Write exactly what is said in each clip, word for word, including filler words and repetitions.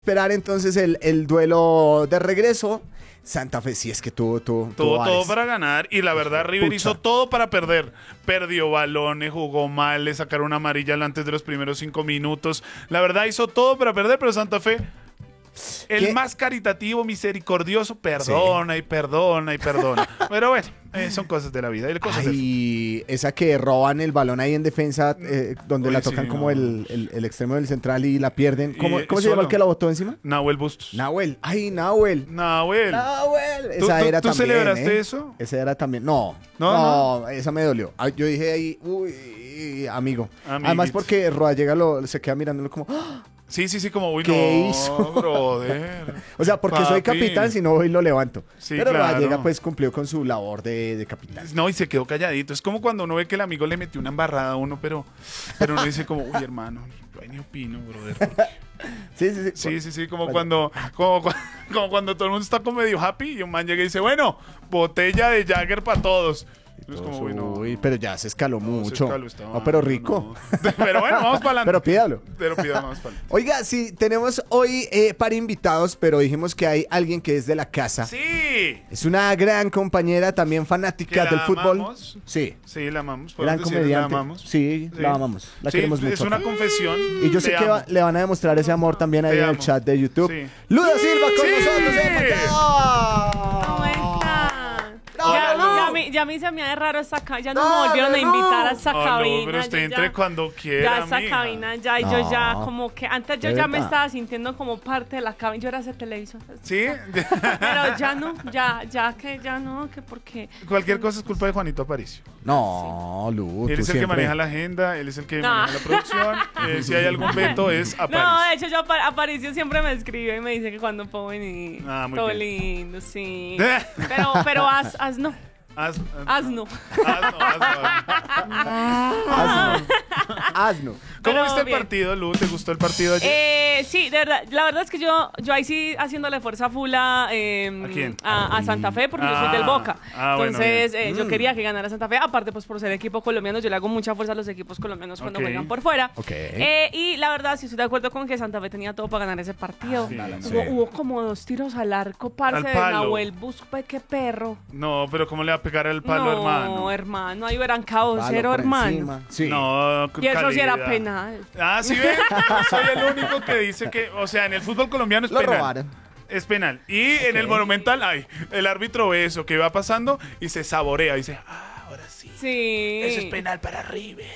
Esperar entonces el, el duelo de regreso. Santa Fe sí es que tuvo, tuvo, tuvo tuvo todo para ganar y la verdad River Pucha. hizo todo para perder. Perdió balones, jugó mal, le sacaron una amarilla antes de los primeros cinco minutos. La verdad hizo todo para perder, pero Santa Fe, el ¿Qué? más caritativo, misericordioso, perdona sí. y perdona y perdona. Pero bueno, eh, son cosas de la vida. Cosas Ay, de... esa que roban el balón ahí en defensa, eh, donde Uy, la tocan sí, como no. el, el, el extremo del central y la pierden. ¿Cómo, Y, ¿cómo se solo. llama el que la botó encima? Nahuel Bustos. Nahuel. Ay, Nahuel. Nahuel. Nahuel. ¿Tú, Esa tú, era ¿tú también, celebraste ¿eh? eso? Esa era también. No, no, no, no. Esa me dolió. Ay, yo dije ahí, uy, amigo. Amiguito. Además porque Roa llega, lo, se queda mirándolo como... ¡ah! Sí, sí, sí, como, uy, ¿Qué no, hizo? brother. O sea, porque Papi. soy capitán, si no voy lo levanto. Sí, pero claro. llega, pues, cumplió con su labor de, de capitán. No, y se quedó calladito. Es como cuando uno ve que el amigo le metió una embarrada a uno, pero, pero uno dice como, uy, hermano, yo ahí ni opino, brother. Porque... Sí, sí, sí. Sí, sí, sí, como cuando, como, como cuando todo el mundo está como medio happy y un man llega y dice, bueno, botella de Jagger para todos. Es como, uy, no, Uy, pero ya se escaló no, mucho. Se escaló, estaba, no, pero rico. No. Pero bueno, vamos para adelante. Pero pídalo. Pero pídalo, vamos para adelante. Oiga, sí, tenemos hoy eh, para invitados, pero dijimos que hay alguien que es de la casa. Sí. Es una gran compañera, también fanática del fútbol. Amamos. Sí. Sí, la amamos. Gran decir, comediante. La amamos. Sí, sí, la amamos. La sí, queremos es mucho. una confesión. Y yo sé Te que amo. va, le van a demostrar ese amor también ahí Te en el amo. chat de YouTube. Sí. Luda Silva con Sí. nosotros. ¡Eh, ¿Cómo están? No, ya, no, no. ya, a mí, ya a mí se me hace raro esta cabina. Ya no, No, me volvieron no, a invitar no. a esta Ah, no, cabina. pero usted yo entre ya, cuando quiera, Ya esta amiga. cabina, ya, y yo ya No. como que antes yo De ya me verdad. estaba sintiendo como parte de la cabina. Yo era ese televisor. ¿Sí? Pero ya no, ya, ya que ya no, que porque... Cualquier cosa es culpa de Juanito Aparicio. No, Lu, Él tú es el que siempre. maneja la agenda, él es el que No. maneja la producción. Eh, si hay algún veto es No, de Aparicio. hecho, yo apa- Aparicio siempre me escribe y me dice que cuando puedo venir. Ah, muy todo bien. lindo, sí. Pero, pero haz, haz no. Haz, Haz no. haz, no, haz, no. Asno. Asno. ¿Cómo Pero viste el bien. partido, Lu? ¿Te gustó el partido ayer? Eh, sí, de verdad, la verdad es que yo, yo ahí sí haciéndole fuerza full a, eh, ¿A quién? a, a Santa Fe, porque yo soy Ah, del Boca. ah, bueno, Entonces, eh, yo Mm. quería que ganara Santa Fe, aparte pues por ser equipo colombiano, yo le hago mucha fuerza a los equipos colombianos cuando Ok. juegan por fuera. Ok. Eh, y la verdad, sí estoy de acuerdo con que Santa Fe tenía todo para ganar ese partido. Sí, hubo, sí. hubo como dos tiros al arco, parce, Al de palo. Nahuel Buspe, qué perro. No, pero ¿cómo le va a pegar al palo, no, hermano? hermano, ahí hubieran caos Palo cero, por hermano. encima. Sí. No, Y eso sí era calidad. penal. Ah, ¿sí ven? Soy el único que dice que, o sea, en el fútbol colombiano es Lo penal. robaron. Es penal. Y en el Monumental, ay, el árbitro ve eso que va pasando y se saborea y dice, ah, ahora sí. Sí. Eso es penal para River.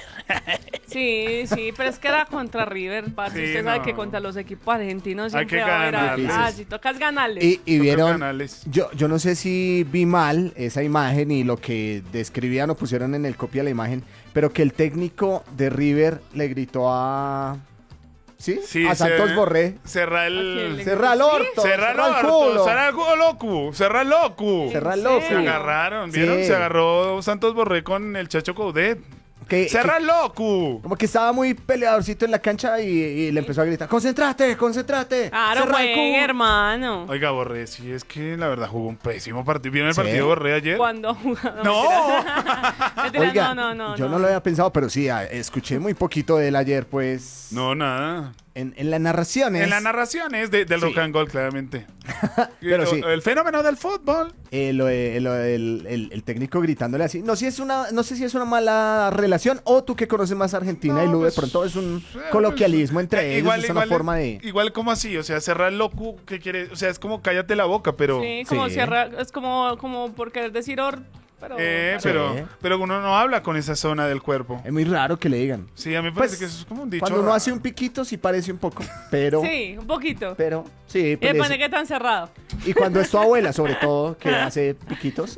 Sí, sí, pero es que era contra River, parce. Sí, Usted sabe no. que contra los equipos argentinos Hay siempre que va a haber ganarles. algo. Ah, si tocas ganarles. Y, y Toca vieron, ganarles. yo, yo no sé si vi mal esa imagen y lo que describían o pusieron en el copia de la imagen, pero que el técnico de River le gritó a... ¿Sí? Sí, a Santos se- Borré. Cerra ¿A quién el... le- Cerra el orto. Cerra el cerra el orto, culo. cerra el culo, loco, cerra el loco. Cerra el ¿En loco. Se serio? agarraron, ¿vieron? Sí. Se agarró Santos Borré con el Chacho Coudet. Que- ¡Cerra que- el loco! Como que estaba muy peleadorcito en la cancha y, y le empezó a gritar, ¡concéntrate, concéntrate! Claro, cerra el güey, culo". hermano. Oiga, Borré, sí, es que la verdad jugó un pésimo partido. ¿Vieron el Sí. partido de Borré ayer? Cuando jugaba. ¡No! Mentira, Oiga, no, no, no. yo no lo había pensado, pero sí, a- escuché muy poquito de él ayer, pues... No, nada. En, en las narraciones. En las narraciones de, del Sí. rock and roll, claramente. Pero el, sí. el fenómeno del fútbol. eh, lo de- lo del- el, el técnico gritándole así. No, si es una, no sé si es una mala relación o tú que conoces más a Argentina No, y Lu, pues, de pronto es un eh, coloquialismo entre eh, ellos, igual, es igual, una forma de... Igual como así, o sea, cerrar el loco, ¿qué quiere? O sea, es como cállate la boca, pero... Sí, como Sí. cierra, es como, como por querer decir or, pero... Eh, Sí. pero, pero uno no habla con esa zona del cuerpo. Es muy raro que le digan. Sí, a mí me parece Pues, que eso es como un dicho. Cuando uno raro. hace un piquito sí parece un poco, pero... Sí, un poquito. Pero, sí. Y pues, depende que tan cerrado. y cuando es tu abuela, sobre todo, que hace piquitos,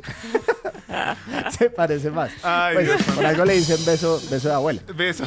se parece más. Ay, Pues, Dios por algo le dicen beso, beso de abuela. Beso.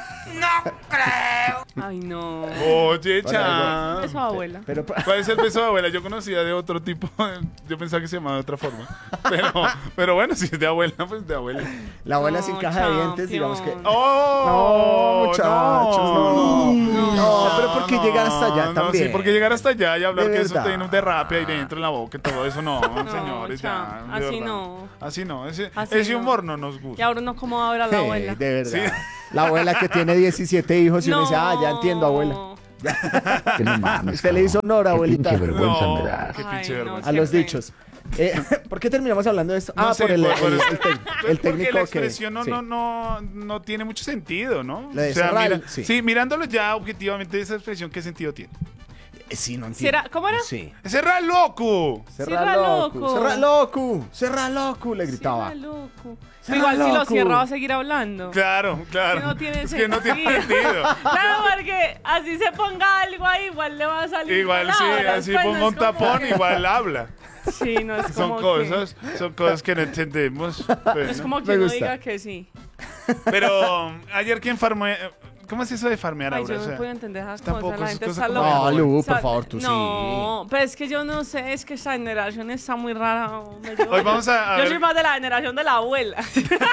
Ay, no. Oye, Bueno, cha. Eso, abuela. Pero, ¿Cuál es el beso de abuela? Yo conocía de otro tipo. Yo pensaba que se llamaba de otra forma. Pero, pero bueno, si es de abuela, pues de abuela. la abuela No, sin caja de dientes, digamos que... champion. ¡Oh! No, muchachos, no. No, No, pero ¿por qué no, llegar hasta allá no, también? Sí, porque llegar hasta allá y hablar De que eso verdad. tiene un derrape ahí dentro en la boca y todo eso, no, señores, ya. chao. de Así verdad. no. Así no. Ese, Así ese no. humor no nos Y gusta. ahora no como ahora la Sí, abuela. de verdad. Sí. La abuela que tiene diecisiete hijos y uno dice, ah, ya entiendo, abuela. Que no mames. Usted le hizo honor, Qué abuelita. pinche vergüenza No, me da. qué Ay, pinche no, vergüenza. A qué los pena. dichos. Eh, ¿Por qué terminamos hablando de esto? No ah, sé, por el, por- por el- eso. el tec- el Porque técnico la que... expresión no, sí. no, no, no tiene mucho sentido, ¿no? La de o sea, Serral, mira, sí. sí. mirándolo ya objetivamente, esa expresión, ¿qué sentido tiene? Eh, Sí, no ¿Sí entiendo. era- ¿Cómo era? Sí. ¡Serra loco! Serra Serra loco. loco. Serra loco. Serra loco, le gritaba. Sí, era loco. Será Igual si lo loco. cierra va a seguir hablando. Claro, claro. Que no tiene es que no tiene sentido. sentido. Claro, porque así se ponga algo ahí, igual le va a salir. Igual sí, palabras, así pues, no pongo un es como tapón, que- igual habla. Sí, no es Son como cosas, son cosas que no entendemos. que, pues, no es ¿no? como Me que uno gusta. diga que sí. Pero um, ayer quién farme... ¿Cómo es eso de farmear Ay, ahora? yo O no sea, puedo entender esas tampoco cosas. La es gente cosa está como- loca. No, Lu, O sea, por favor, tú sí. No, pero es que yo no sé, es que esta generación está muy rara. me llevo- Hoy vamos a- a Yo ver- soy más de la generación de la abuela.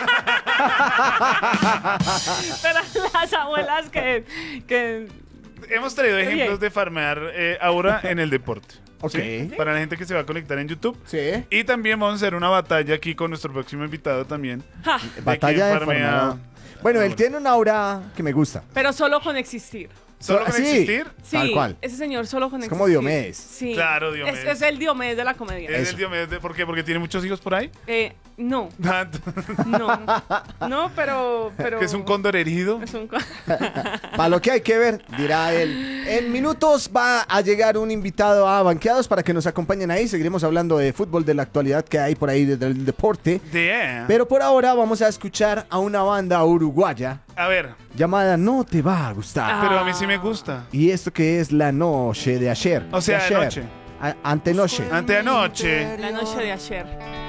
Pero las abuelas que, que Hemos traído Oye. ejemplos de farmear eh, aura en el deporte. Ok. ¿sí? Para la gente que se va a conectar en YouTube. Sí. Y también vamos a hacer una batalla aquí con nuestro próximo invitado también. ja, Batalla de quién farmea formador. Bueno, él aura. tiene una aura que me gusta. pero solo con existir. ¿Solo So- con sí. existir? Sí, Tal cual. ese señor solo con Es existir. como Diomedes. Sí. Claro, Diomedes. Es, es el Diomedes de la comedia. ¿Es Eso. el Diomedes de- ¿Por qué? ¿Porque tiene muchos hijos por ahí? Eh, no, no. No, pero, pero... ¿Que es un cóndor herido? Es un có- Para lo que hay que ver, dirá él. En minutos va a llegar un invitado a Banqueados para que nos acompañen ahí. Seguiremos hablando de fútbol, de la actualidad que hay por ahí, de- del deporte. Yeah. Pero por ahora vamos a escuchar a una banda uruguaya A ver, llamada No Te Va a Gustar. Ah. pero a mí sí me gusta. Y esto que es la noche de ayer. O sea, de ayer. anoche. A- antenoche. Anteanoche. La noche de ayer.